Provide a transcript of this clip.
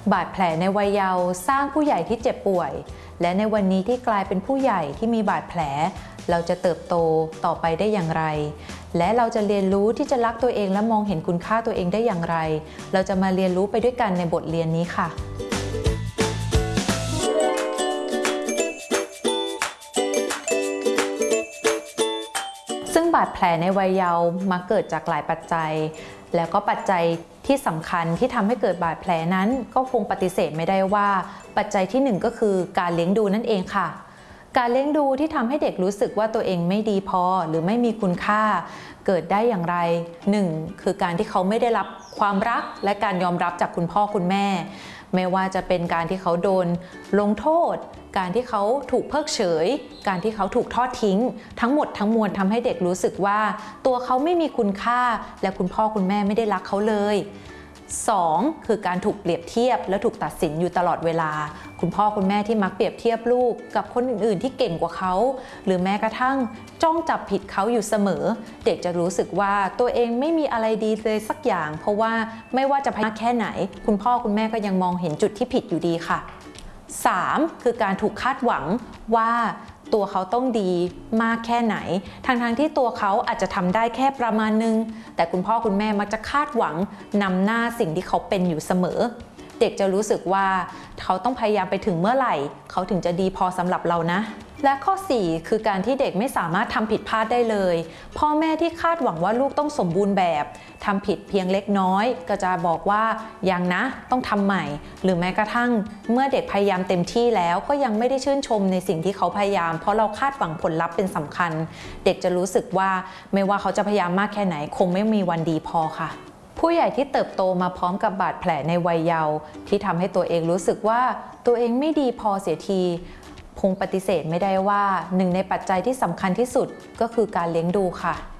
บาดแผลในวัยเยาว์สร้างผู้ใหญ่ที่เจ็บป่วยและในวันนี้ที่กลายเป็นผู้ใหญ่ที่มีบาดแผลเราจะเติบโตต่อไปได้อย่างไรและเราจะเรียนรู้ที่จะรักตัวเองและมองเห็นคุณค่าตัวเองได้อย่างไรเราจะมาเรียนรู้ไปด้วยกันในบทเรียนนี้ค่ะซึ่งบาดแผลในวัยเยาว์มักเกิดจากหลายปัจจัยแล้วก็ปัจจัยที่สำคัญที่ทำให้เกิดบาดแผลนั้นก็คงปฏิเสธไม่ได้ว่าปัจจัยที่หนึ่งก็คือการเลี้ยงดูนั่นเองค่ะการเลี้ยงดูที่ทำให้เด็กรู้สึกว่าตัวเองไม่ดีพอหรือไม่มีคุณค่าเกิดได้อย่างไรหนึ่งคือการที่เขาไม่ได้รับความรักและการยอมรับจากคุณพ่อคุณแม่ไม่ว่าจะเป็นการที่เขาโดนลงโทษการที่เขาถูกเพิกเฉยการที่เขาถูกทอดทิ้งทั้งหมดทั้งมวลทำให้เด็กรู้สึกว่าตัวเขาไม่มีคุณค่าและคุณพ่อคุณแม่ไม่ได้รักเขาเลย2คือการถูกเปรียบเทียบและถูกตัดสินอยู่ตลอดเวลาคุณพ่อคุณแม่ที่มักเปรียบเทียบลูกกับคนอื่นๆที่เก่งกว่าเขาหรือแม้กระทั่งจ้องจับผิดเขาอยู่เสมอเด็กจะรู้สึกว่าตัวเองไม่มีอะไรดีเลยสักอย่างเพราะว่าไม่ว่าจะพยายามแค่ไหนคุณพ่อคุณแม่ก็ยังมองเห็นจุดที่ผิดอยู่ดีค่ะ3คือการถูกคาดหวังว่าตัวเขาต้องดีมากแค่ไหนทั้งที่ตัวเขาอาจจะทำได้แค่ประมาณนึงแต่คุณพ่อคุณแม่มักจะคาดหวังนำหน้าสิ่งที่เขาเป็นอยู่เสมอเด็กจะรู้สึกว่าเขาต้องพยายามไปถึงเมื่อไหร่เขาถึงจะดีพอสำหรับเรานะและข้อ4คือการที่เด็กไม่สามารถทำผิดพลาดได้เลยพ่อแม่ที่คาดหวังว่าลูกต้องสมบูรณ์แบบทำผิดเพียงเล็กน้อยก็จะบอกว่ายังนะต้องทำใหม่หรือแม้กระทั่งเมื่อเด็กพยายามเต็มที่แล้วก็ยังไม่ได้ชื่นชมในสิ่งที่เขาพยายามเพราะเราคาดหวังผลลัพธ์เป็นสำคัญเด็กจะรู้สึกว่าไม่ว่าเขาจะพยายามมากแค่ไหนคงไม่มีวันดีพอค่ะผู้ใหญ่ที่เติบโตมาพร้อมกับบาดแผลในวัยเยาว์ที่ทำให้ตัวเองรู้สึกว่าตัวเองไม่ดีพอเสียทีคงปฏิเสธไม่ได้ว่าหนึ่งในปัจจัยที่สำคัญที่สุดก็คือการเลี้ยงดูค่ะ